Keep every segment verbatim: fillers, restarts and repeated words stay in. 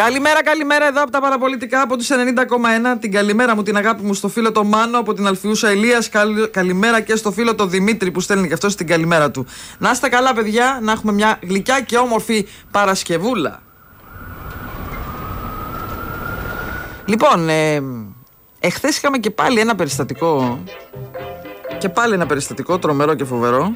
Καλημέρα, καλημέρα εδώ από τα παραπολιτικά από τους ενενήντα κόμμα ένα. Την καλημέρα μου, την αγάπη μου στο φίλο το Μάνο από την Αλφιούσα Ηλίας. Καλ... Καλημέρα και στο φίλο το Δημήτρη που στέλνει και αυτός την καλημέρα του. Να είστε καλά, παιδιά, να έχουμε μια γλυκιά και όμορφη Παρασκευούλα. Λοιπόν, ε, εχθές είχαμε και πάλι ένα περιστατικό. Και πάλι ένα περιστατικό τρομερό και φοβερό.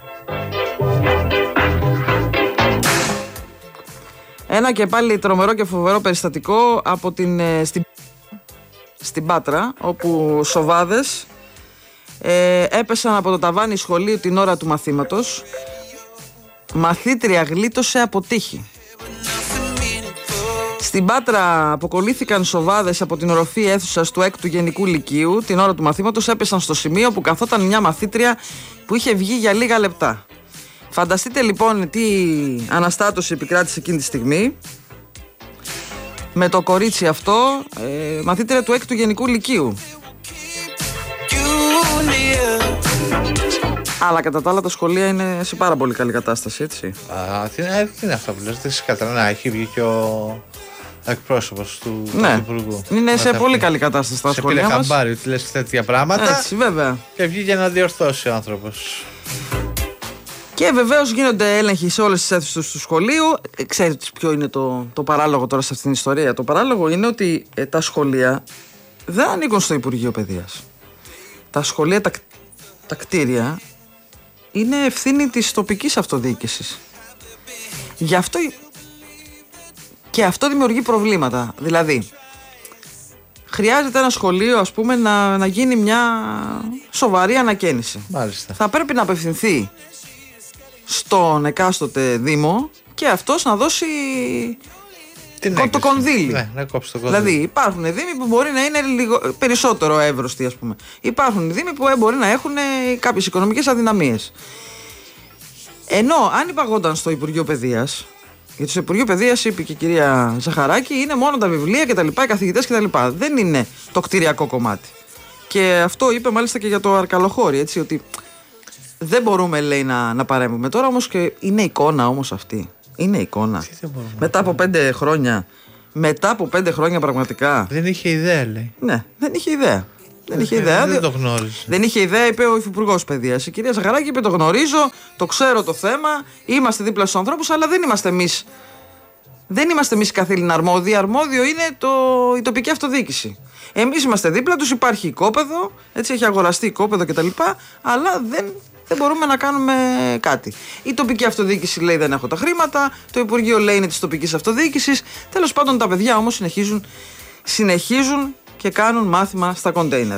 Ένα και πάλι τρομερό και φοβερό περιστατικό από την, στην, στην Πάτρα, όπου σοβάδες ε, έπεσαν από το ταβάνι σχολείου την ώρα του μαθήματος. Μαθήτρια γλίτωσε από τύχη. Στην Πάτρα αποκολλήθηκαν σοβάδες από την οροφή αίθουσας του έκτου Γενικού Λυκείου. Την ώρα του μαθήματος έπεσαν στο σημείο που καθόταν μια μαθήτρια που είχε βγει για λίγα λεπτά. Φανταστείτε λοιπόν τι αναστάτωση επικράτησε εκείνη τη στιγμή με το κορίτσι αυτό, ε, μαθήτρια του έκτου Γενικού Λυκείου. Αλλά κατά τα άλλα τα σχολεία είναι σε πάρα πολύ καλή κατάσταση, έτσι. Α, τι είναι, τι είναι αυτό που λες, δεν σε καταλαβαίνω. Έχει βγει και ο εκπρόσωπος του Πρωθυπουργού. Ναι, είναι σε πολύ καλή κατάσταση τα σχολεία μας. Σε πήρε χαμπάρι ότι λες τέτοια πράγματα. Έτσι, βέβαια. Και βγήκε να διορθώσει ο άνθρωπος. Και βεβαίως γίνονται έλεγχοι σε όλες τις αίθουσες του σχολείου. Ξέρετε ποιο είναι το, το παράλογο τώρα σε αυτήν την ιστορία? Το παράλογο είναι ότι ε, τα σχολεία δεν ανήκουν στο Υπουργείο Παιδείας. Τα σχολεία, τα, τα κτίρια είναι ευθύνη της τοπικής αυτοδιοίκησης. Γι' αυτό και αυτό δημιουργεί προβλήματα. Δηλαδή, χρειάζεται ένα σχολείο, ας πούμε, να, να γίνει μια σοβαρή ανακαίνιση. Μάλιστα. Θα πρέπει να απευθυνθεί στον εκάστοτε δήμο και αυτός να δώσει την το, το κονδύλι. Ναι, να κόψει το κονδύλι. Δηλαδή υπάρχουν δήμοι που μπορεί να είναι λίγο, περισσότερο εύρωστοι, ας πούμε. Υπάρχουν δήμοι που μπορεί να έχουν κάποιες οικονομικές αδυναμίες. Ενώ αν υπαγόταν στο Υπουργείο Παιδείας, γιατί στο Υπουργείο Παιδείας είπε και η κυρία Ζαχαράκη, είναι μόνο τα βιβλία κτλ, οι καθηγητές κτλ. Δεν είναι το κτηριακό κομμάτι. Και αυτό είπε μάλιστα και για το Αρκαλοχώρι, έτσι, ότι δεν μπορούμε, λέει, να, να παρέμβουμε. Τώρα όμως και είναι εικόνα όμως αυτή. Είναι εικόνα. Μετά από πέντε χρόνια. Μετά από πέντε χρόνια πραγματικά. Δεν είχε ιδέα, λέει. Ναι, δεν είχε ιδέα. Δεν είχε ιδέα. Δεν το γνώριζε. Δεν είχε ιδέα, είπε ο Υφυπουργός Παιδείας. Η κυρία Ζαχαράκη είπε: το γνωρίζω, το ξέρω το θέμα, είμαστε δίπλα στους ανθρώπους, αλλά δεν είμαστε εμείς. Δεν είμαστε εμείς καθήλυνα αρμόδιοι. Αρμόδιο είναι το, η τοπική αυτοδιοίκηση. Εμείς είμαστε δίπλα τους, υπάρχει οικόπεδο, έτσι, έχει αγοραστεί οικόπεδο κτλ. Αλλά δεν. Δεν μπορούμε να κάνουμε κάτι. Η τοπική αυτοδιοίκηση λέει δεν έχω τα χρήματα, το Υπουργείο λέει είναι της τοπικής αυτοδιοίκησης. Τέλος πάντων τα παιδιά όμως συνεχίζουν, συνεχίζουν και κάνουν μάθημα στα κοντέινερ.